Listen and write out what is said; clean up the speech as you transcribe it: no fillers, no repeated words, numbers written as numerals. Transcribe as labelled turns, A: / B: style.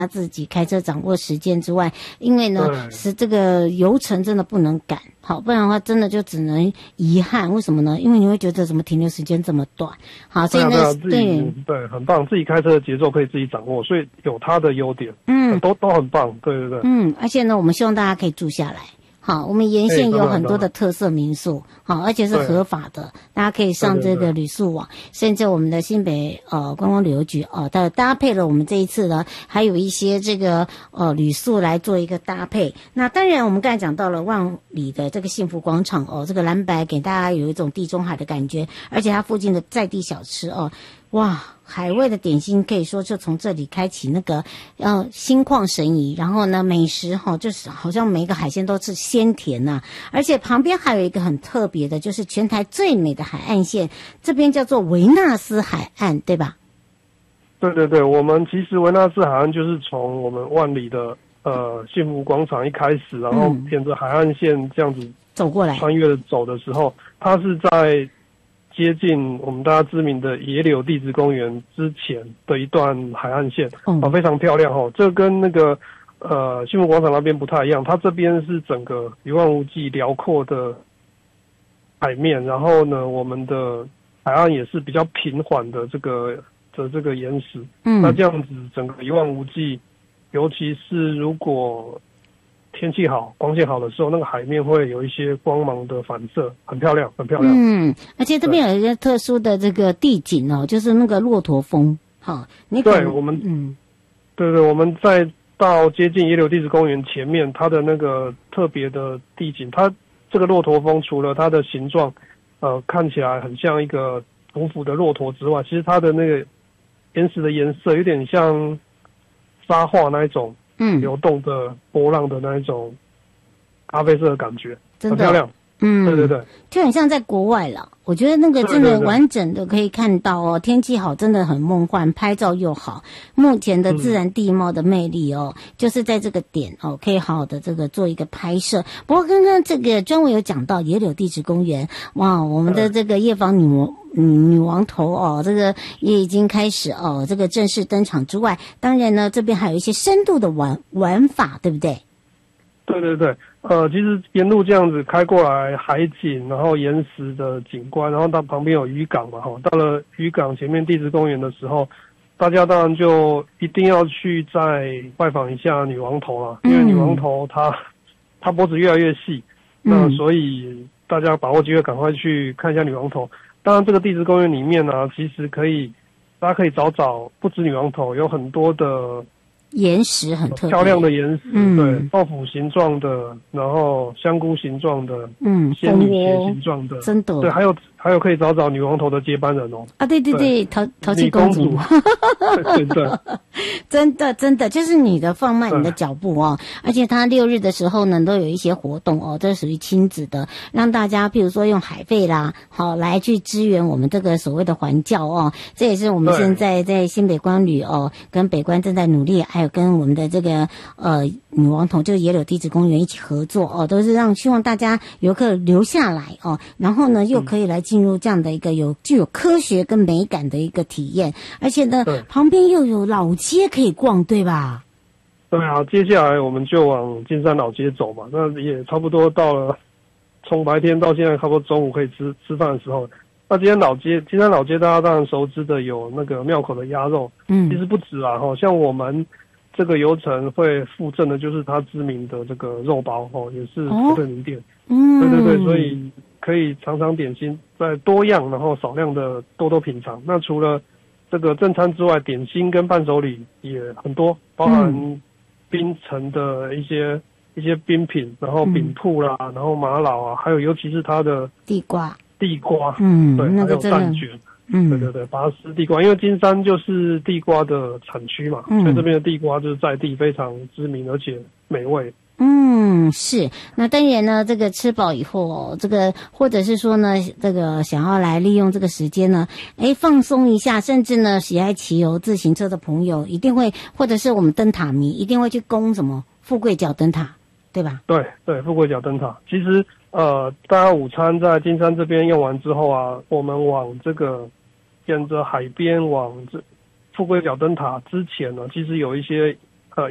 A: 他自己开车掌握时间之外，因为呢是这个游程真的不能赶，好，不然的话真的就只能遗憾。为什么呢？因为你会觉得怎么停留时间这么短，好，所以呢，
B: 对，很棒，自己开车的节奏可以自己掌握，所以有它的优点，都很棒，对对对，
A: 而且呢，我们希望大家可以住下来。好，我们沿线有很多的特色民宿，好，而且是合法的，大家可以上这个旅宿网，甚至我们的新北观光旅游局搭配了我们这一次呢，还有一些这个旅宿来做一个搭配。那当然，我们刚才讲到了万里的这个幸福广场这个蓝白给大家有一种地中海的感觉，而且它附近的在地小吃哇，海味的点心可以说就从这里开启那个心旷神怡，然后呢美食就是好像每一个海鲜都是鲜甜呐，而且旁边还有一个很特别的，就是全台最美的海岸线，这边叫做维纳斯海岸，对吧？
B: 对对对，我们其实维纳斯海岸就是从我们万里的幸福广场一开始，然后沿着海岸线这样子
A: 走过来，
B: 穿越走的时候，它是在接近我们大家知名的野柳地质公园之前的一段海岸线，非常漂亮这跟那个幸福广场那边不太一样，它这边是整个一望无际辽阔的海面，然后呢，我们的海岸也是比较平缓的这个岩石，那这样子整个一望无际，尤其是如果天气好、光线好的时候，那个海面会有一些光芒的反射，很漂亮，很漂亮。
A: 而且这边有一个特殊的这个地景就是那个骆驼峰。好，
B: 对，我们对对，我们在到接近野柳地质公园前面，它的那个特别的地景，它这个骆驼峰除了它的形状，看起来很像一个匍匐的骆驼之外，其实它的那个岩石的颜色有点像沙画那一种。流动的波浪的那一种咖啡色的感觉，很漂亮。对对对，
A: 就很像在国外了。我觉得那个真的完整的可以看到天气好真的很梦幻，拍照又好。目前的自然地貌的魅力就是在这个点可以好好的这个做一个拍摄。不过刚刚这个专文有讲到野柳地质公园，哇，我们的这个夜访女王头这个也已经开始这个正式登场之外，当然呢这边还有一些深度的玩法，对不对？
B: 对对对，其实沿路这样子开过来，海景，然后岩石的景观，然后到旁边有渔港嘛，到了渔港前面地质公园的时候，大家当然就一定要去再拜访一下女王头啦，因为女王头她脖子越来越细，那所以大家把握机会赶快去看一下女王头。当然这个地质公园里面呢，其实大家可以找不止女王头，有很多的
A: 岩石很特别，
B: 漂亮的岩石，对，豆腐形状的，然后香菇形状的，仙女鞋形状的，
A: 真的，
B: 对，还有可以找女王头的接班人
A: 对对对，淘气公主，
B: 对对，
A: 真的就是你的放慢你的脚步而且他6日的时候呢，都有一些活动这是属于亲子的，让大家譬如说用海费啦，好来去支援我们这个所谓的环教这也是我们现在在新北观旅跟北观正在努力，还有跟我们的这个女王头这个野柳地质公园一起合作都是希望大家游客留下来然后呢又可以来进入这样的一个具有科学跟美感的一个体验，而且呢旁边又有老街可以逛，对吧？
B: 对啊，接下来我们就往金山老街走嘛，那也差不多到了从白天到现在差不多中午可以吃饭的时候。那金山老街大家当然熟知的有那个庙口的鸭肉，其实不止啦像我们这个游程会附赠的就是它知名的这个肉包也是绝对名店，对对对，所以可以尝尝点心，在多样然后少量的多品尝。那除了这个正餐之外，点心跟伴手礼也很多，包含冰城的一些冰品，然后饼铺啦，然后玛瑙啊，还有尤其是它的地瓜，对，
A: 那个
B: 还有蛋卷，对对对，拔丝地瓜，因为金山就是地瓜的产区嘛，所以这边的地瓜就是在地非常知名，而且美味。
A: 是。那当然呢，这个吃饱以后这个或者是说呢，这个想要来利用这个时间呢，放松一下，甚至呢，喜爱骑游自行车的朋友一定会，或者是我们灯塔迷一定会去攻什么富贵角灯塔，对吧？对
B: 对，富贵角灯塔。其实大家午餐在金山这边用完之后啊，我们往这个沿着海边往这富贵角灯塔之前呢，其实有一些